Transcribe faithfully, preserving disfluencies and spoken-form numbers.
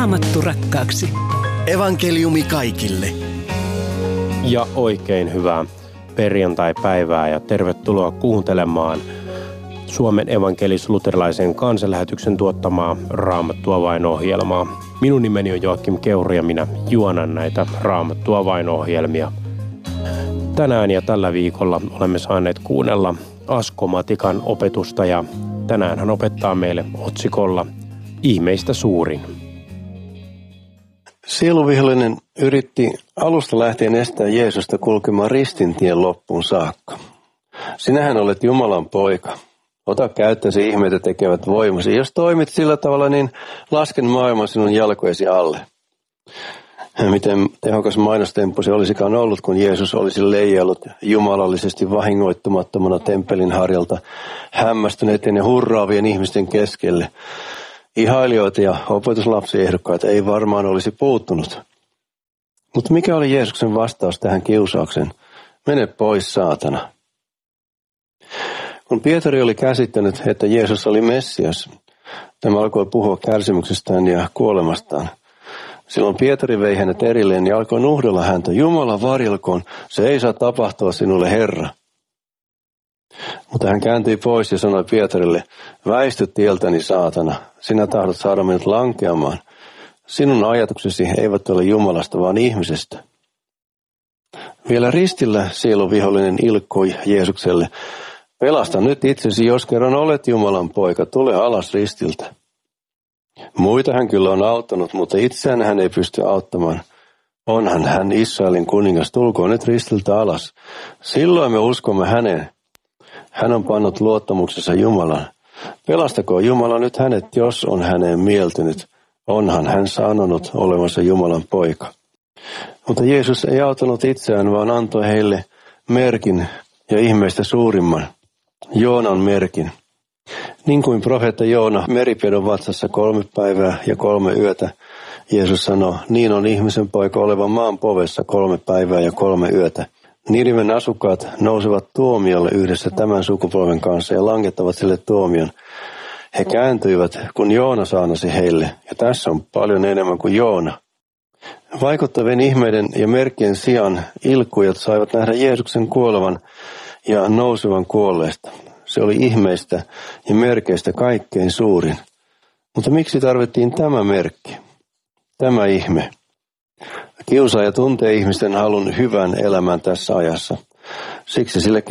Raamattu rakkaaksi. Evankeliumi kaikille. Ja oikein hyvää perjantai-päivää ja tervetuloa kuuntelemaan Suomen evankelis-luterilaisen kansanlähetyksen tuottamaa Raamattua vain -ohjelmaa. Minun nimeni on Joakim Keuri ja minä juonan näitä Raamattua vain -ohjelmia. Tänään ja tällä viikolla olemme saaneet kuunnella Asko Matikan opetusta ja tänään hän opettaa meille otsikolla Ihmeistä suurin. Sieluvihollinen yritti alusta lähtien estää Jeesusta kulkemaan ristintien loppuun saakka. Sinähän olet Jumalan poika. Ota käyttöösi ihmeitä tekevät voimasi. Jos toimit sillä tavalla, niin lasken maailman sinun jalkojesi alle. Miten tehokas mainostemppu se olisikaan ollut, kun Jeesus olisi leijaillut jumalallisesti vahingoittumattomana temppelin harjalta hämmästyneiden ja hurraavien ihmisten keskelle. Ihailijoita ja opetuslapsiehdokkaita ei varmaan olisi puuttunut. Mutta mikä oli Jeesuksen vastaus tähän kiusaukseen? Mene pois, saatana. Kun Pietari oli käsittänyt, että Jeesus oli Messias, tämä alkoi puhua kärsimyksestään ja kuolemastaan. Silloin Pietari vei hänet erilleen ja alkoi nuhdella häntä. Jumala varjelkoon, se ei saa tapahtua sinulle, Herra. Mutta hän kääntyi pois ja sanoi Pietarille, väisty tieltäni, saatana, sinä tahdot saada minut lankeamaan. Sinun ajatuksesi eivät ole Jumalasta, vaan ihmisestä. Vielä ristillä sieluvihollinen ilkkui Jeesukselle, pelasta nyt itsesi, jos kerran olet Jumalan poika, tule alas ristiltä. Muita hän kyllä on auttanut, mutta itseään hän ei pysty auttamaan. Onhan hän Israelin kuningas, tulkoon nyt ristiltä alas. Silloin me uskomme häneen. Hän on pannut luottamuksensa Jumalan. Pelastakoon Jumala nyt hänet, jos on häneen mieltynyt. Onhan hän sanonut olevansa Jumalan poika. Mutta Jeesus ei auttanut itseään, vaan antoi heille merkin ja ihmeistä suurimman, Joonan merkin. Niin kuin profeetta Joona meripedon vatsassa kolme päivää ja kolme yötä, Jeesus sanoi, niin on ihmisen poika oleva maan povessa kolme päivää ja kolme yötä. Niniven asukkaat nousevat tuomiolle yhdessä tämän sukupolven kanssa ja langettavat sille tuomion. He kääntyivät, kun Joona saanasi heille, ja tässä on paljon enemmän kuin Joona. Vaikuttavien ihmeiden ja merkkien sijaan ilkkujat saivat nähdä Jeesuksen kuolevan ja nousevan kuolleesta. Se oli ihmeistä ja merkeistä kaikkein suurin. Mutta miksi tarvittiin tämä merkki? Tämä ihme. Kiusaaja tuntee ihmisten halun hyvän elämään tässä ajassa. Siksi sille